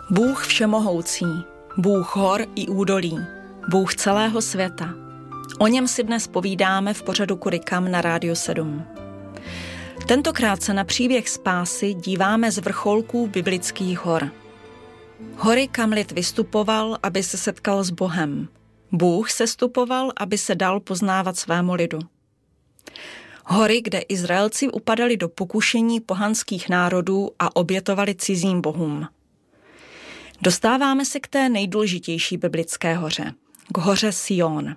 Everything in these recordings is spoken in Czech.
Bůh všemohoucí, Bůh hor i údolí, Bůh celého světa. O něm si dnes povídáme v pořadu Kudy kam na Rádiu 7. Tentokrát se na příběh spásy díváme z vrcholků biblických hor. Hory, kam lid vystupoval, aby se setkal s Bohem. Bůh sestupoval, aby se dal poznávat svému lidu. Hory, kde Izraelci upadali do pokušení pohanských národů a obětovali cizím bohům. Dostáváme se k té nejdůležitější biblické hoře, k hoře Sion.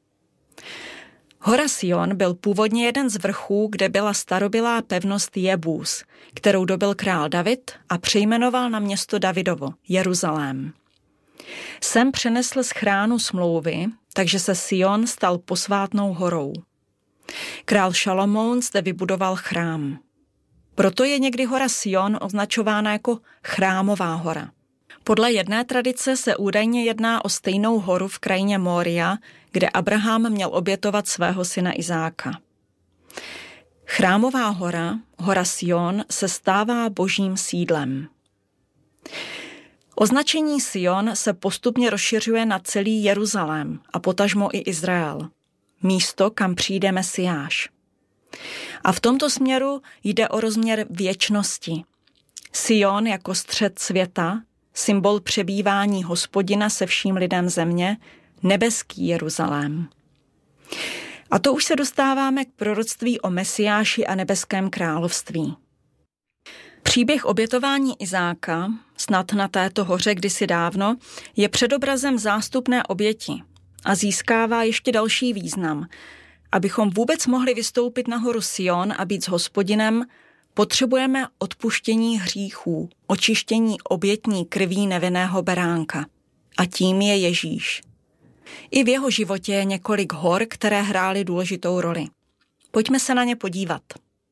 Hora Sion byl původně jeden z vrchů, kde byla starobylá pevnost Jebús, kterou dobyl král David a přejmenoval na město Davidovo, Jeruzalém. Sem přenesl z chránu smlouvy, takže se Sion stal posvátnou horou. Král Šalomoun zde vybudoval chrám. Proto je někdy hora Sion označována jako chrámová hora. Podle jedné tradice se údajně jedná o stejnou horu v krajině Mória, kde Abraham měl obětovat svého syna Izáka. Chrámová hora, hora Sion, se stává božím sídlem. Označení Sion se postupně rozšiřuje na celý Jeruzalém a potažmo i Izrael. Místo, kam přijde Mesiáš. A v tomto směru jde o rozměr věčnosti. Sion jako střed světa, symbol přebývání Hospodina se vším lidem země, nebeský Jeruzalém. A to už se dostáváme k proroctví o Mesiáši a nebeském království. Příběh obětování Izáka, snad na této hoře kdysi dávno, je předobrazem zástupné oběti a získává ještě další význam. Abychom vůbec mohli vystoupit na horu Sion a být s Hospodinem, potřebujeme odpuštění hříchů, očištění obětní krví nevinného beránka. A tím je Ježíš. I v jeho životě je několik hor, které hrály důležitou roli. Pojďme se na ně podívat.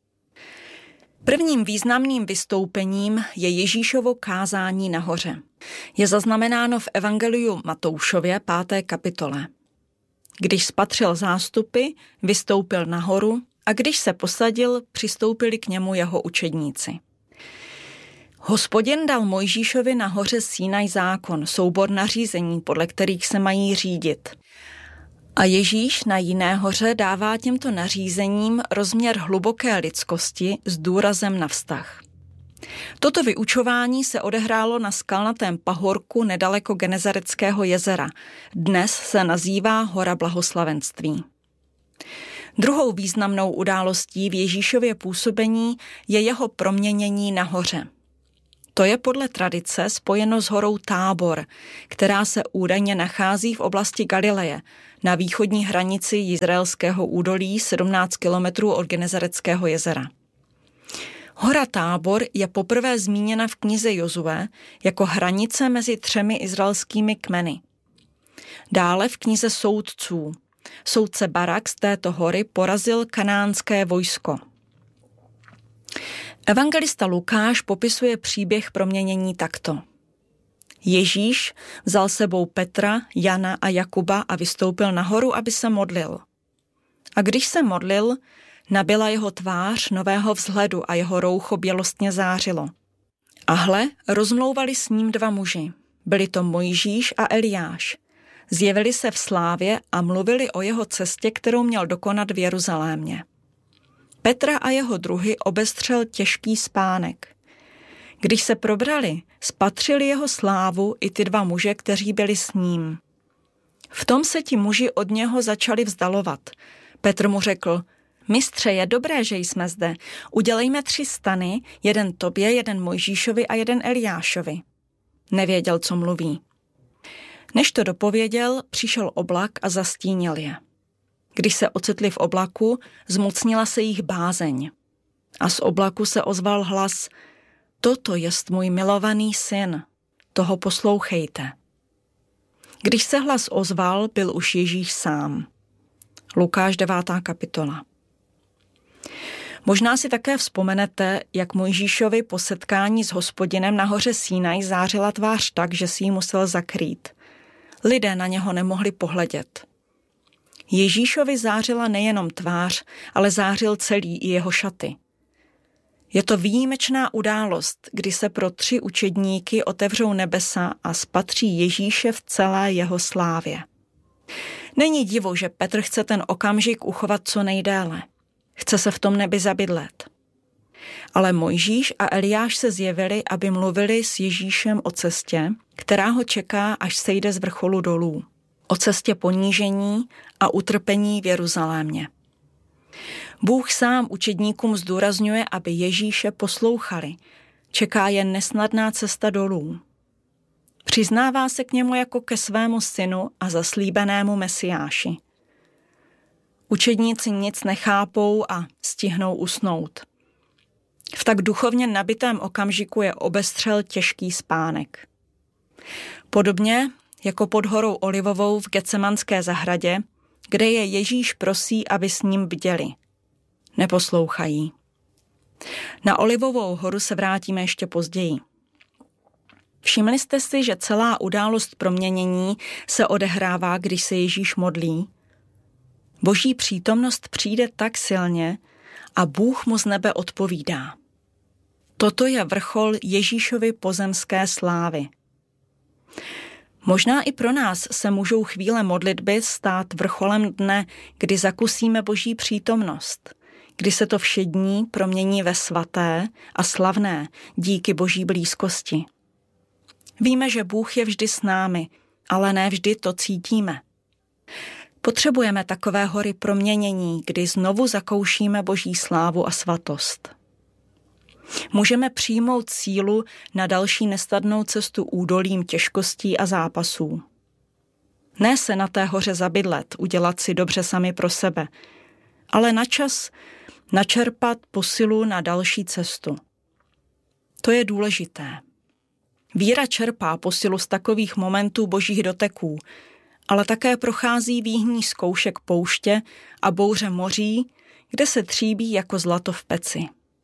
Prvním významným vystoupením je Ježíšovo kázání na hoře. Je zaznamenáno v Evangeliu Matoušově 5. kapitole. Když spatřil zástupy, vystoupil nahoru a když se posadil, přistoupili k němu jeho učedníci. Hospodin dal Mojžíšovi na hoře Sinaj zákon, soubor nařízení, podle kterých se mají řídit. A Ježíš na jiné hoře dává těmto nařízením rozměr hluboké lidskosti s důrazem na vztah. Toto vyučování se odehrálo na skalnatém pahorku nedaleko Genezareckého jezera. Dnes se nazývá Hora blahoslavenství. Druhou významnou událostí v Ježíšově působení je jeho proměnění na hoře. To je podle tradice spojeno s horou Tábor, která se údajně nachází v oblasti Galileje, na východní hranici Jizraelského údolí 17 kilometrů od Genezareckého jezera. Hora Tábor je poprvé zmíněna v knize Jozue jako hranice mezi 3 izraelskými kmeny. Dále v knize Soudců. Soudce Barak z této hory porazil kanánské vojsko. Evangelista Lukáš popisuje příběh proměnění takto. Ježíš vzal sebou Petra, Jana a Jakuba a vystoupil nahoru, aby se modlil. A když se modlil, nabyla jeho tvář nového vzhledu a jeho roucho bělostně zářilo. A hle, rozmlouvali s ním 2 muži. Byli to Mojžíš a Eliáš. Zjevili se v slávě a mluvili o jeho cestě, kterou měl dokonat v Jeruzalémě. Petra a jeho druhy obestřel těžký spánek. Když se probrali, spatřili jeho slávu i ty 2 muže, kteří byli s ním. V tom se ti muži od něho začali vzdalovat. Petr mu řekl, mistře, je dobré, že jsme zde. Udělejme 3 stany, jeden tobě, jeden Mojžíšovi a jeden Eliášovi. Nevěděl, co mluví. Než to dopověděl, přišel oblak a zastínil je. Když se ocitli v oblaku, zmocnila se jich bázeň. A z oblaku se ozval hlas, toto jest můj milovaný syn, toho poslouchejte. Když se hlas ozval, byl už Ježíš sám. Lukáš 9. kapitola. Možná si také vzpomenete, jak Mojžíšovi po setkání s Hospodinem na hoře Sinaj zářila tvář tak, že si ji musel zakrýt. Lidé na něho nemohli pohledět. Ježíšovi zářila nejenom tvář, ale zářil celý i jeho šaty. Je to výjimečná událost, kdy se pro 3 učedníky otevřou nebesa a spatří Ježíše v celé jeho slávě. Není divu, že Petr chce ten okamžik uchovat co nejdéle. Chce se v tom nebi zabydlet. Ale Mojžíš a Eliáš se zjevili, aby mluvili s Ježíšem o cestě, která ho čeká, až sejde z vrcholu dolů. O cestě ponížení a utrpení v Jeruzalémě. Bůh sám učedníkům zdůrazňuje, aby Ježíše poslouchali. Čeká jen nesnadná cesta dolů. Přiznává se k němu jako ke svému synu a zaslíbenému Mesiáši. Učedníci nic nechápou a stihnou usnout. V tak duchovně nabitém okamžiku je obestřel těžký spánek. Podobně jako pod horou Olivovou v Getsemanské zahradě, kde je Ježíš prosí, aby s ním bděli. Neposlouchají. Na Olivovou horu se vrátíme ještě později. Všimli jste si, že celá událost proměnění se odehrává, když se Ježíš modlí? Boží přítomnost přijde tak silně a Bůh mu z nebe odpovídá. Toto je vrchol Ježíšovy pozemské slávy. Možná i pro nás se můžou chvíle modlitby stát vrcholem dne, kdy zakusíme Boží přítomnost, kdy se to všední promění ve svaté a slavné díky Boží blízkosti. Víme, že Bůh je vždy s námi, ale ne vždy to cítíme. Potřebujeme takové hory proměnění, kdy znovu zakoušíme Boží slávu a svatost. Můžeme přijmout sílu na další nesnadnou cestu údolím těžkostí a zápasů. Ne se na té hoře zabydlet, udělat si dobře sami pro sebe, ale na čas načerpat posilu na další cestu. To je důležité. Víra čerpá posilu z takových momentů Božích doteků, ale také prochází výhní zkoušek pouště a bouře moří, kde se tříbí jako zlato v peci.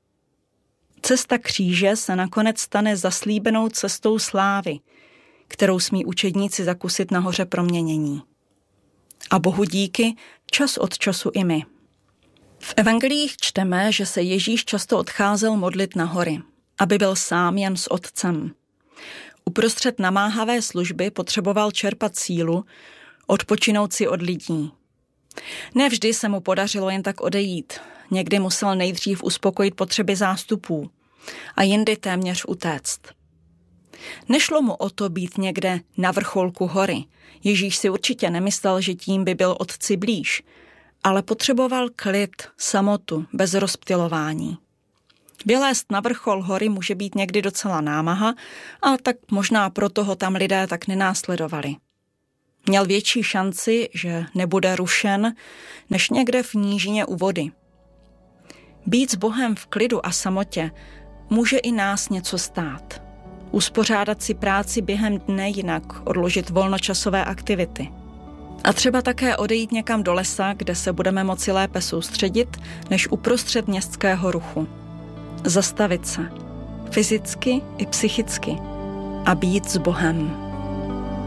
Cesta kříže se nakonec stane zaslíbenou cestou slávy, kterou smí učedníci zakusit na hoře proměnění. A Bohu díky, čas od času i my. V evangeliích čteme, že se Ježíš často odcházel modlit na hory, aby byl sám jen s Otcem. Uprostřed namáhavé služby potřeboval čerpat sílu, odpočinout si od lidí. Nevždy se mu podařilo jen tak odejít. Někdy musel nejdřív uspokojit potřeby zástupů a jindy téměř utéct. Nešlo mu o to být někde na vrcholku hory. Ježíš si určitě nemyslel, že tím by byl Otci blíž, ale potřeboval klid, samotu, bez rozptylování. Vylézt na vrchol hory může být někdy docela námaha a tak možná proto ho tam lidé tak nenásledovali. Měl větší šanci, že nebude rušen, než někde v nížině u vody. Být s Bohem v klidu a samotě může i nás něco stát. Uspořádat si práci během dne jinak, odložit volnočasové aktivity. A třeba také odejít někam do lesa, kde se budeme moci lépe soustředit, než uprostřed městského ruchu. Zastavit se, fyzicky i psychicky, a být s Bohem.